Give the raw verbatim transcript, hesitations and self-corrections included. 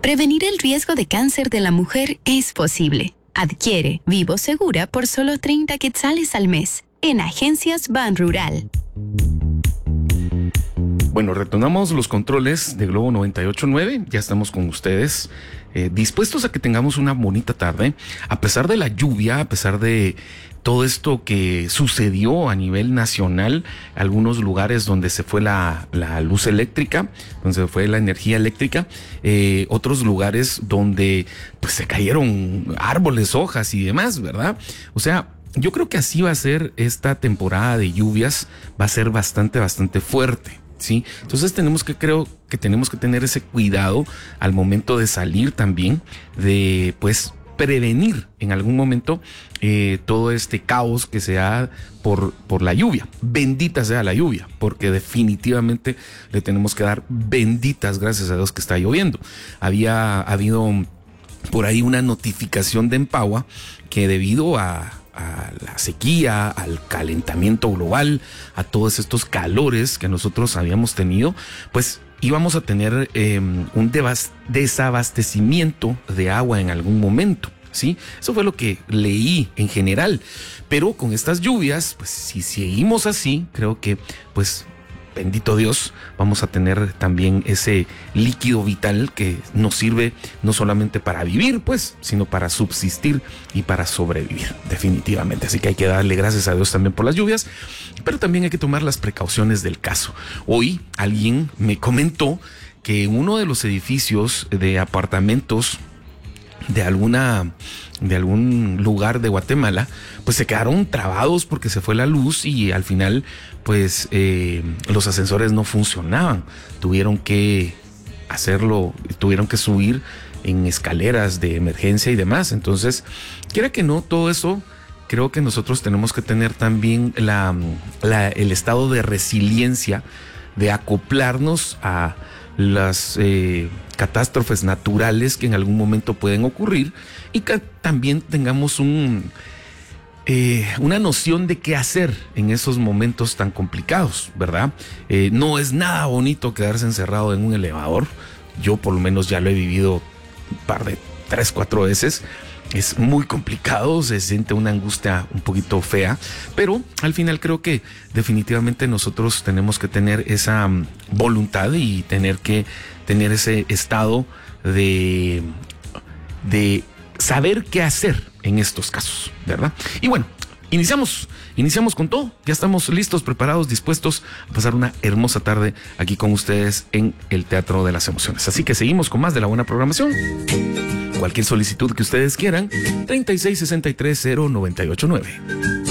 Prevenir el riesgo de cáncer de la mujer es posible. Adquiere Vivo Segura por solo treinta quetzales al mes en Agencias Ban Rural. Bueno, retornamos los controles de Globo noventa y ocho punto nueve. Ya estamos con ustedes, eh, dispuestos a que tengamos una bonita tarde. A pesar de la lluvia, a pesar de todo esto que sucedió a nivel nacional, algunos lugares donde se fue la, la luz eléctrica, donde se fue la energía eléctrica, eh, otros lugares donde pues se cayeron árboles, hojas y demás, ¿verdad? O sea, yo creo que así va a ser esta temporada de lluvias, va a ser bastante, bastante fuerte. Sí, entonces tenemos que, creo que tenemos que tener ese cuidado al momento de salir también, de pues prevenir en algún momento eh, todo este caos que se da por, por la lluvia. Bendita sea la lluvia, porque definitivamente le tenemos que dar benditas gracias a Dios que está lloviendo. Había habido por ahí una notificación de Empagua que debido a a la sequía, al calentamiento global, a todos estos calores que nosotros habíamos tenido, pues íbamos a tener eh, un desabastecimiento de agua en algún momento, ¿sí? Eso fue lo que leí en general, pero con estas lluvias, pues si seguimos así, creo que pues bendito Dios, vamos a tener también ese líquido vital que nos sirve no solamente para vivir, pues, sino para subsistir y para sobrevivir, definitivamente. Así que hay que darle gracias a Dios también por las lluvias, pero también hay que tomar las precauciones del caso. Hoy alguien me comentó que en uno de los edificios de apartamentos de alguna de algún lugar de Guatemala, pues se quedaron trabados porque se fue la luz y al final pues eh, los ascensores no funcionaban, tuvieron que hacerlo, tuvieron que subir en escaleras de emergencia y demás. Entonces, quiera que no, todo eso creo que nosotros tenemos que tener también la, la el estado de resiliencia, de acoplarnos a las eh, catástrofes naturales que en algún momento pueden ocurrir y que también tengamos un eh, una noción de qué hacer en esos momentos tan complicados, ¿verdad? Eh, no es nada bonito quedarse encerrado en un elevador. Yo por lo menos ya lo he vivido un par de tres, cuatro veces. Es muy complicado, se siente una angustia un poquito fea, pero al final creo que definitivamente nosotros tenemos que tener esa um, voluntad y tener que tener ese estado de, de saber qué hacer en estos casos, ¿verdad? Y bueno, iniciamos, iniciamos con todo, ya estamos listos, preparados, dispuestos a pasar una hermosa tarde aquí con ustedes en el Teatro de las Emociones. Así que seguimos con más de la buena programación. Cualquier solicitud que ustedes quieran, treinta y seis sesenta y tres cero noventa y ocho nueve.